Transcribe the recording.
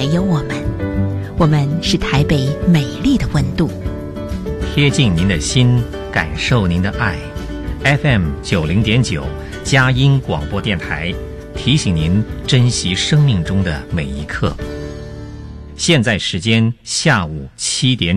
有我们，我们是台北美丽的温度， 贴近您的心，感受您的爱。FM90.9佳音广播电台提醒您珍惜生命中的每一刻。现在时间下午7点整。